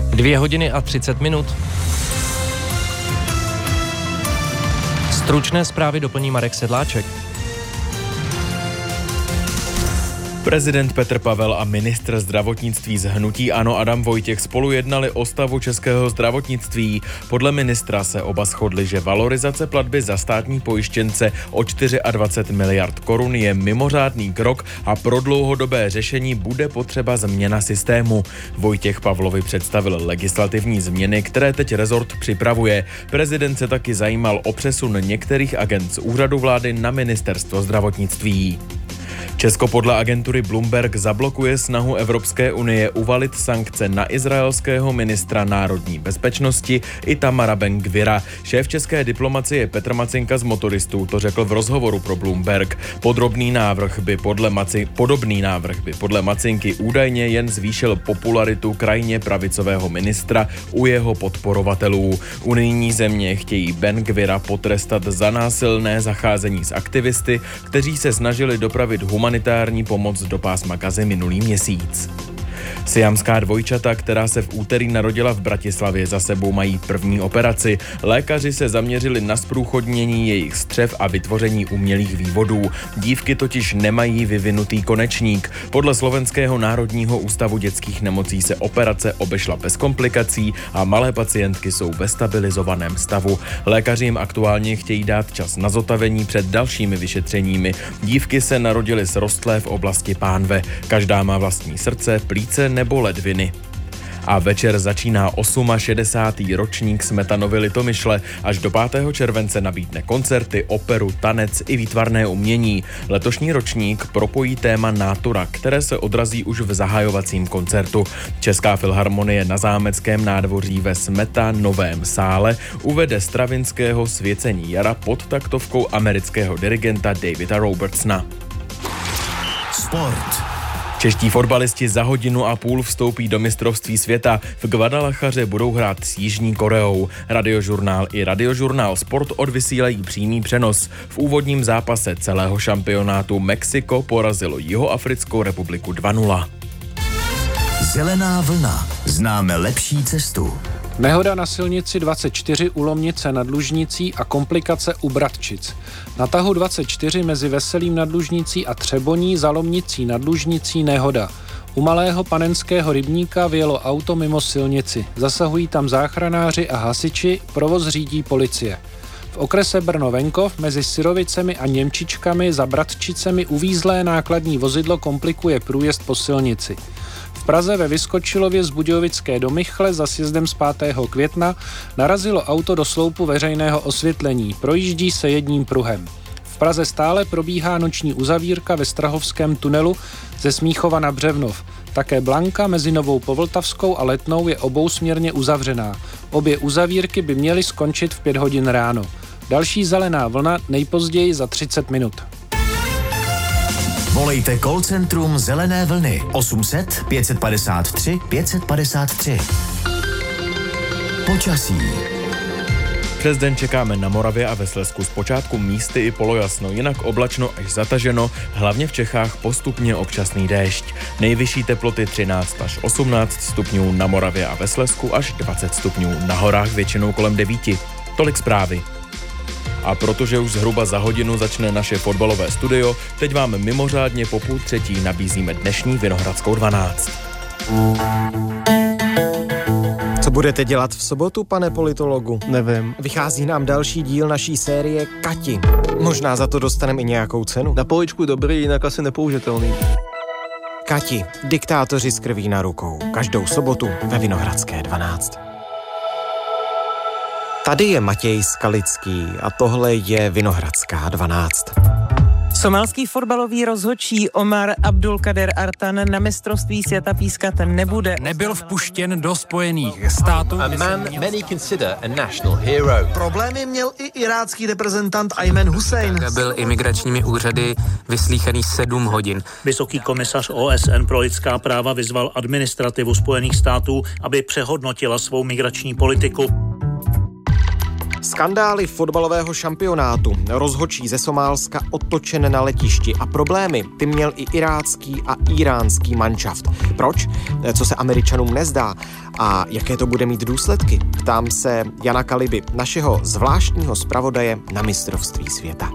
2:30. Stručné zprávy doplní Marek Sedláček. Prezident Petr Pavel a ministr zdravotnictví z hnutí ANO Adam Vojtěch spolu jednali o stavu českého zdravotnictví. Podle ministra se oba shodli, že valorizace platby za státní pojištěnce o 24 miliard korun je mimořádný krok a pro dlouhodobé řešení bude potřeba změna systému. Vojtěch Pavlovi představil legislativní změny, které teď rezort připravuje. Prezident se taky zajímal o přesun některých agend z úřadu vlády na ministerstvo zdravotnictví. Česko podle agentury Bloomberg zablokuje snahu Evropské unie uvalit sankce na izraelského ministra národní bezpečnosti Itamara Ben-Gvira. Šéf české diplomacie Petr Macinka z Motoristů to řekl v rozhovoru pro Bloomberg. Podobný návrh by podle Macinky údajně jen zvýšil popularitu krajně pravicového ministra u jeho podporovatelů. Unijní země chtějí Ben-Gvira potrestat za násilné zacházení s aktivisty, kteří se snažili dopravit humanitární pomoc do pásma Gazy minulý měsíc. Siamská dvojčata, která se v úterý narodila v Bratislavě, za sebou mají první operaci. Lékaři se zaměřili na zprůchodnění jejich střev a vytvoření umělých vývodů. Dívky totiž nemají vyvinutý konečník. Podle Slovenského národního ústavu dětských nemocí se operace obešla bez komplikací a malé pacientky jsou ve stabilizovaném stavu. Lékaři jim aktuálně chtějí dát čas na zotavení před dalšími vyšetřeními. Dívky se narodily srostlé v oblasti pánve. Každá má vlastní srdce, plíce nebo ledviny. A večer začíná 68. ročník Smetanovy Litomyšle. Až do 5. července nabídne koncerty, operu, tanec i výtvarné umění. Letošní ročník propojí téma Nátura, které se odrazí už v zahajovacím koncertu. Česká filharmonie na Zámeckém nádvoří ve Smetanovém sále uvede Stravinského Svěcení jara pod taktovkou amerického dirigenta Davida Robertsona. Sport. Čeští fotbalisti za 1,5 hodiny vstoupí do mistrovství světa. V Guadalajaře budou hrát s Jižní Koreou. Radiožurnál i Radiožurnál Sport odvysílají přímý přenos. V úvodním zápase celého šampionátu Mexiko porazilo Jihoafrickou republiku 2-0. Zelená vlna. Známe lepší cestu. Nehoda na silnici 24 u Lomnice nad Lužnicí a komplikace u Bratčic. Na tahu 24 mezi Veselým nad Lužnicí a Třeboní za Lomnicí nad Lužnicí nehoda. U Malého Panenského rybníka vyjelo auto mimo silnici. Zasahují tam záchranáři a hasiči, provoz řídí policie. V okrese Brno-Venkov mezi Syrovicemi a Němčičkami za Bratčicemi uvízlé nákladní vozidlo komplikuje průjezd po silnici. V Praze ve Vyskočilově z Budějovické do Michle za sjezdem z 5. května narazilo auto do sloupu veřejného osvětlení. Projíždí se jedním pruhem. V Praze stále probíhá noční uzavírka ve Strahovském tunelu ze Smíchova na Břevnov. Také Blanka mezi Novou Povltavskou a Letnou je obousměrně uzavřená. Obě uzavírky by měly skončit v 5 hodin ráno. Další zelená vlna nejpozději za 30 minut. Volejte call centrum Zelené vlny 800 553 553. Počasí. Přes den čekáme na Moravě a ve Slezsku zpočátku místy i polojasno, jinak oblačno až zataženo, hlavně v Čechách postupně občasný déšť. Nejvyšší teploty 13 až 18 stupňů na Moravě a ve Slezsku až 20 stupňů, na horách většinou kolem 9. Tolik zprávy. A protože už zhruba za hodinu začne naše fotbalové studio, teď vám mimořádně po 2:30 nabízíme dnešní Vinohradskou 12. Co budete dělat v sobotu, pane politologu? Nevím. Vychází nám další díl naší série Kati. Možná za to dostaneme i nějakou cenu. Na poličku dobrý, jinak asi nepoužitelný. Kati, diktátoři s krví na rukou. Každou sobotu ve Vinohradské 12. Tady je Matěj Skalický a tohle je Vinohradská 12. Somalský fotbalový rozhodčí Omar Abdulkader Artan na mistrovství světa pískat nebude. Nebyl vpuštěn do Spojených států. A man many consider a national hero. Problémy měl i irácký reprezentant Ayman Hussein. Byl imigračními úřady vyslýchaný 7 hodin. Vysoký komisař OSN pro lidská práva vyzval administrativu Spojených států, aby přehodnotila svou migrační politiku. Skandály fotbalového šampionátu, rozhodčí ze Somálska otočen na letišti a problémy ty měl i irácký a íránský manšaft. Proč? Co se Američanům nezdá? A jaké to bude mít důsledky? Ptám se Jana Kaliby, našeho zvláštního zpravodaje na mistrovství světa.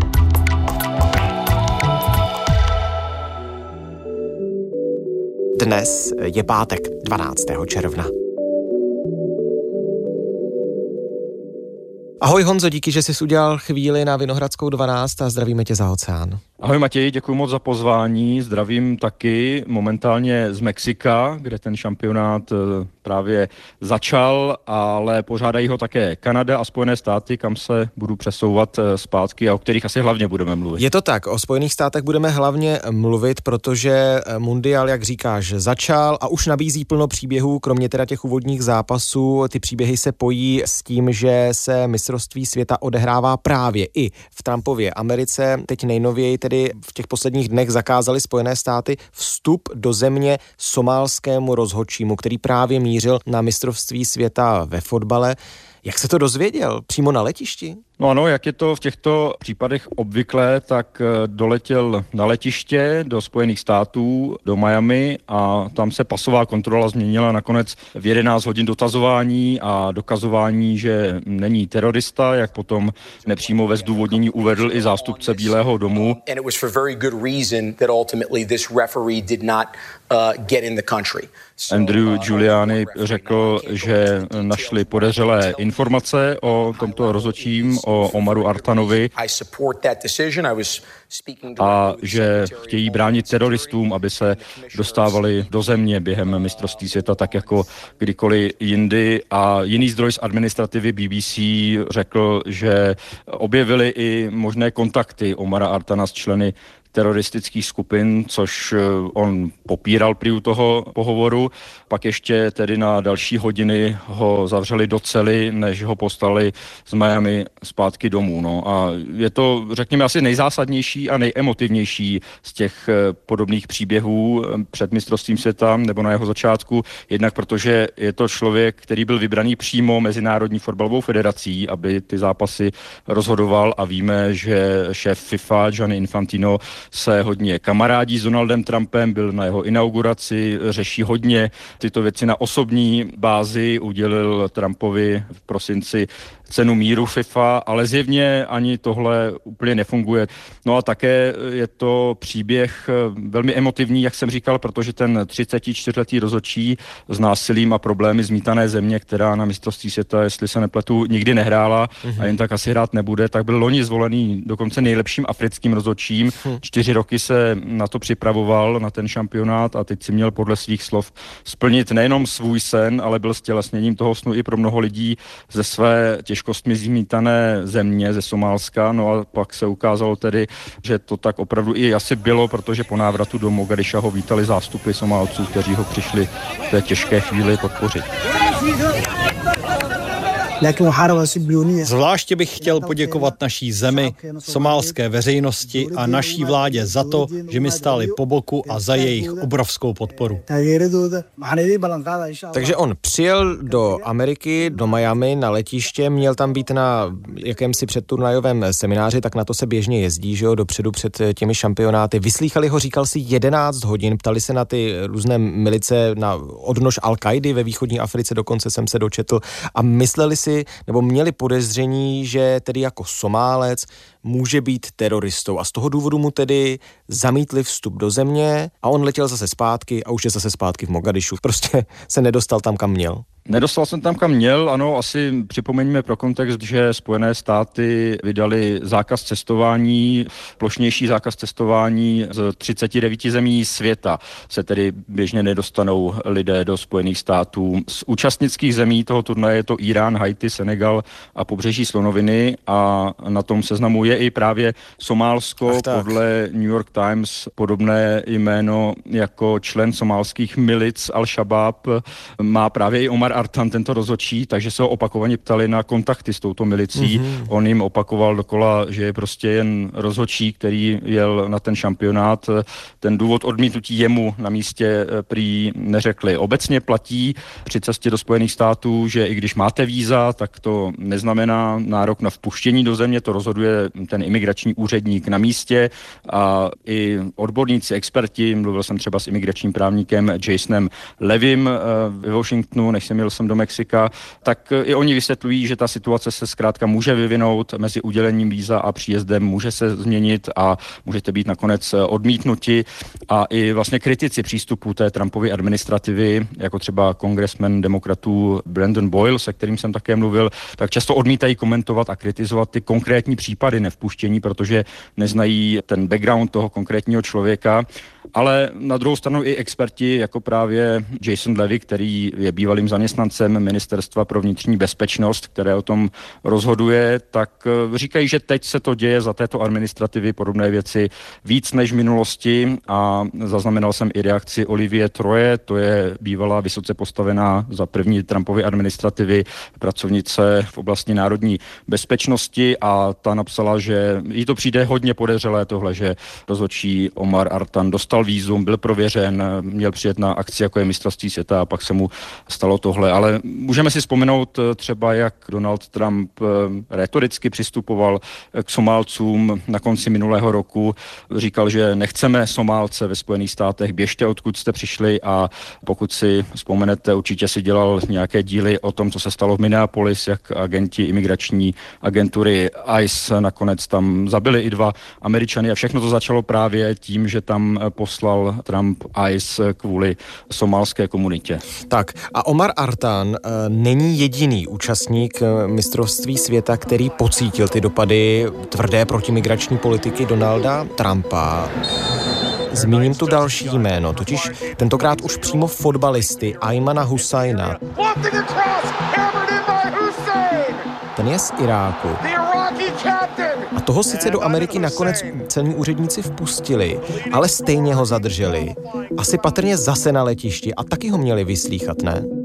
Dnes je pátek 12. června. Ahoj Honzo, díky, že jsi udělal chvíli na Vinohradskou 12 a zdravíme tě za oceán. Ahoj Matěj, děkuji moc za pozvání, zdravím taky momentálně z Mexika, kde ten šampionát právě začal, ale pořádají ho také Kanada a Spojené státy, kam se budu přesouvat zpátky a o kterých asi hlavně budeme mluvit. Je to tak, o Spojených státech budeme hlavně mluvit, protože mundial, jak říkáš, začal a už nabízí plno příběhů, kromě teda těch úvodních zápasů. Ty příběhy se pojí s tím, že se mistrovství světa odehrává právě i v Trumpově Americe. Teď nejnověji tedy v těch posledních dnech zakázali Spojené státy vstup do země somálskému rozhodčímu, který právě mířil na mistrovství světa ve fotbale. Jak se to dozvěděl? Přímo na letišti? No ano, jak je to v těchto případech obvyklé, tak doletěl na letiště do Spojených států, do Miami a tam se pasová kontrola změnila nakonec v 11 hodin dotazování a dokazování, že není terorista, jak potom nepřímo ve zdůvodnění uvedl i zástupce Bílého domu. Andrew Giuliani řekl, že našli podezřelé informace o tomto rozhodčím, o Omaru Artanovi a že chtějí bránit teroristům, aby se dostávali do země během mistrovství světa tak jako kdykoliv jindy. A jiný zdroj z administrativy BBC řekl, že objevili i možné kontakty Omara Artana s členy teroristických skupin, což on popíral prý u toho pohovoru. Pak ještě tedy na další hodiny ho zavřeli do cely, než ho poslali z Miami zpátky domů. No. A je to, řekněme, asi nejzásadnější a nejemotivnější z těch podobných příběhů před mistrovstvím světa nebo na jeho začátku. Jednak protože je to člověk, který byl vybraný přímo Mezinárodní fotbalovou federací, aby ty zápasy rozhodoval a víme, že šéf FIFA Gianni Infantino se hodně kamarádí s Donaldem Trumpem, byl na jeho inauguraci, řeší hodně tyto věci na osobní bázi, udělil Trumpovi v prosinci cenu míru FIFA, ale zjevně ani tohle úplně nefunguje. No a také je to příběh velmi emotivní, jak jsem říkal, protože ten 34letý rozhodčí s násilím a problémy zmítané země, která na mistrovství světa, jestli se nepletu, nikdy nehrála a jen tak asi hrát nebude, tak byl loni zvolený dokonce nejlepším africkým rozhodčím. 4 roky se na to připravoval, na ten šampionát a teď si měl podle svých slov splnit nejenom svůj sen, ale byl stělesněním toho snu i pro mnoho lidí ze své těžkostmi zmítané země, ze Somálska. No a pak se ukázalo tedy, že to tak opravdu i asi bylo, protože po návratu do Mogadiša ho vítali zástupy Somálců, kteří ho přišli v té těžké chvíli podpořit. Zvláště bych chtěl poděkovat naší zemi, somálské veřejnosti a naší vládě za to, že mi stáli po boku a za jejich obrovskou podporu. Takže on přijel do Ameriky, do Miami na letiště, měl tam být na jakémsi předturnajovém semináři, tak na to se běžně jezdí, že jo, dopředu před těmi šampionáty. Vyslýchali ho, říkal si 11 hodin, ptali se na ty různé milice, na odnož Al-Kaidy ve východní Africe, dokonce jsem se dočetl a mysleli si, nebo měli podezření, že tedy jako Somálec může být teroristou a z toho důvodu mu tedy zamítli vstup do země a on letěl zase zpátky a už je zase zpátky v Mogadišu. Prostě se nedostal tam, kam měl. Nedostal jsem tam, kam měl, ano, asi připomeňme pro kontext, že Spojené státy vydali zákaz cestování, plošnější zákaz cestování z 39 zemí světa. Se tedy běžně nedostanou lidé do Spojených států. Z účastnických zemí toho turnaje je to Irán, Haiti, Senegal a pobřeží Slonoviny a na tom seznamu je i právě Somálsko, podle New York Times podobné jméno jako člen somálských milic Al-Shabaab má právě i Omar Artan, tento rozhodčí, takže se ho opakovaně ptali na kontakty s touto milicí. On jim opakoval dokola, že je prostě jen rozhodčí, který jel na ten šampionát. Ten důvod odmítnutí jemu na místě prý neřekli. Obecně platí při cestě do Spojených států, že i když máte víza, tak to neznamená nárok na vpuštění do země, to rozhoduje ten imigrační úředník na místě a i odborníci, experti, mluvil jsem třeba s imigračním právníkem Jasonem Levim ve Washingtonu, než jsem jel sem do Mexika, tak i oni vysvětlují, že ta situace se zkrátka může vyvinout mezi udělením víza a příjezdem, může se změnit a můžete být nakonec odmítnuti a i vlastně kritici přístupu té Trumpovy administrativy, jako třeba kongresmen demokratů Brandon Boyle, se kterým jsem také mluvil, tak často odmítají komentovat a kritizovat ty konkrétní případy nevpuštění, protože neznají ten background toho konkrétního člověka. Ale na druhou stranu i experti, jako právě Jason Levy, který je bývalým zaměstnancem Ministerstva pro vnitřní bezpečnost, které o tom rozhoduje, tak říkají, že teď se to děje za této administrativy podobné věci víc než v minulosti a zaznamenal jsem i reakci Olivie Troje, to je bývalá vysoce postavená za první Trumpovy administrativy pracovnice v oblasti národní bezpečnosti a ta napsala, že jí to přijde hodně podezřelé tohle, že rozhodčí Omar Artan dostal vízum, byl prověřen, měl přijet na akci, jako je mistrovství světa a pak se mu stalo tohle. Ale můžeme si vzpomenout třeba, jak Donald Trump rétoricky přistupoval k Somálcům na konci minulého roku. Říkal, že nechceme Somálce ve Spojených státech, běžte odkud jste přišli a pokud si vzpomenete, určitě si dělal nějaké díly o tom, co se stalo v Minneapolis, jak agenti imigrační agentury ICE nakonec tam zabili i 2 Američany a všechno to začalo právě tím, že tam poslal Trump ICE kvůli somálské komunitě. Tak a Omar Artan není jediný účastník mistrovství světa, který pocítil ty dopady tvrdé protimigrační politiky Donalda Trumpa. Zmíním tu další jméno, totiž tentokrát už přímo fotbalisty Aymana Husajna. Ten je z Iráku. A toho sice do Ameriky nakonec celní úředníci vpustili, ale stejně ho zadrželi. Asi patrně zase na letišti a taky ho měli vyslýchat, ne?